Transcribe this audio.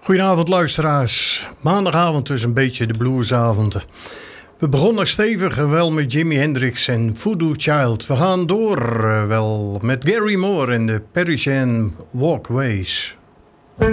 Goedenavond luisteraars. Maandagavond dus een beetje de bluesavonden. We begonnen stevig wel met Jimi Hendrix en Voodoo Child. We gaan door wel met Gary Moore en de Parisian Walkways.